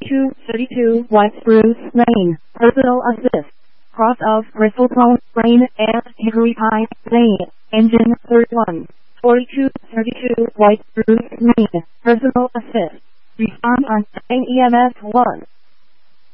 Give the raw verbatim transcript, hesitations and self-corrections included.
forty-two thirty-two White Spruce Lane, Personal Assist. Cross of Bristlecone Lane and Hickory Pine Lane, Engine thirty-one. forty-two thirty-two White Spruce Lane, Personal Assist. Respond on E M S one.